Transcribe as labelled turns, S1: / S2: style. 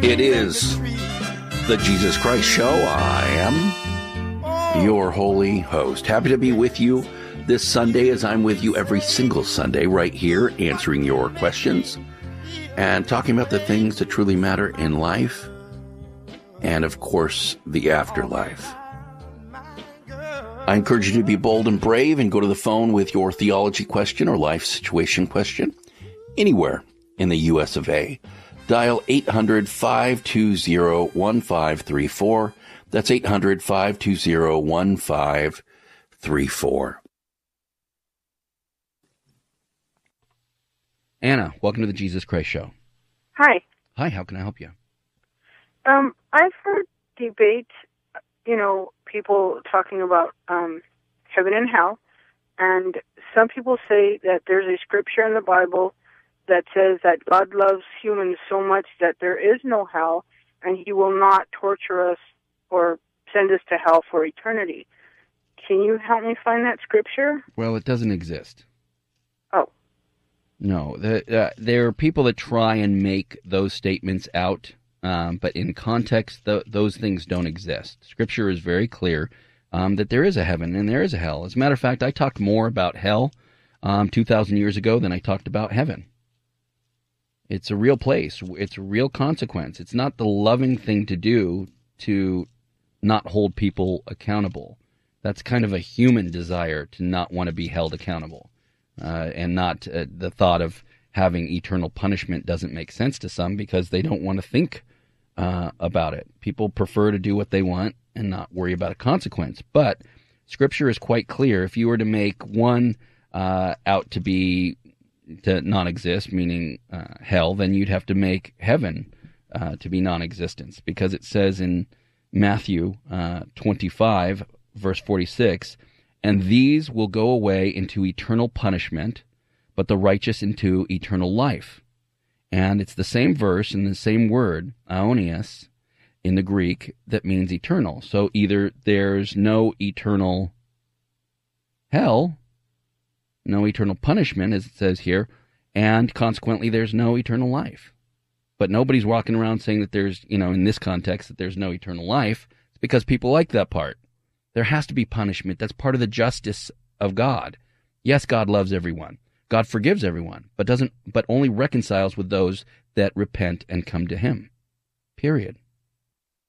S1: It is the Jesus Christ Show. I am your holy host. Happy to be with you this Sunday, as I'm with you every single Sunday right here, answering your questions and talking about the things that truly matter in life and, of course, the afterlife. I encourage you to be bold and brave and go to the phone with your theology question or life situation question anywhere in the U.S. of A. Dial 800-520-1534. That's 800-520-1534. Anna, welcome to the Jesus Christ Show.
S2: Hi.
S1: Hi, how can I help you?
S2: I've heard debate, people talking about heaven and hell, and some people say that there's a scripture in the Bible that says that God loves humans so much that there is no hell, and he will not torture us or send us to hell for eternity. Can you help me find that scripture?
S1: Well, it doesn't exist.
S2: Oh.
S1: No, there are people that try and make those statements out, but in context, those things don't exist. Scripture is very clear that there is a heaven and there is a hell. As a matter of fact, I talked more about hell 2,000 years ago than I talked about heaven. It's a real place. It's a real consequence. It's not the loving thing to do to not hold people accountable. That's kind of a human desire to not want to be held accountable. And not the thought of having eternal punishment doesn't make sense to some because they don't want to think about it. People prefer to do what they want and not worry about a consequence. But Scripture is quite clear. If you were to make one out to not exist, meaning hell, then you'd have to make heaven to be non-existence, because it says in Matthew 25, verse 46, "And these will go away into eternal punishment, but the righteous into eternal life." And it's the same verse and the same word, aionios, in the Greek, that means eternal. So either there's no eternal hell, no eternal punishment, as it says here, and consequently there's no eternal life. But nobody's walking around saying that there's, in this context, that there's no eternal life. It's because people like that part. There has to be punishment. That's part of the justice of God. Yes, God loves everyone. God forgives everyone, but only reconciles with those that repent and come to him. Period.